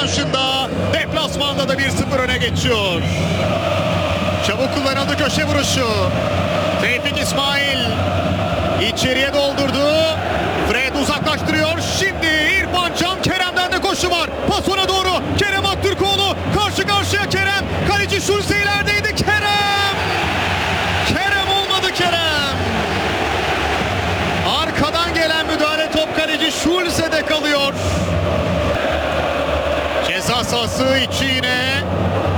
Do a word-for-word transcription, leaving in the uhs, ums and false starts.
rövanşında deplasmanda da bir sıfır öne geçiyor. Çabuk kullanıldı köşe vuruşu. Tevfik İsmail içeriye doldurdu. Fred uzaklaştırıyor. Şimdi İrfan Can Kerem'den de koşu var. Pas ona doğru. Kerem Aktürkoğlu karşı karşıya Kerem. Kaleci Schulze ilerideydi. Kerem. Kerem olmadı Kerem. Arkadan gelen müdahale top kaleci Schulze'de kalıyor. Ceza sahası içi yine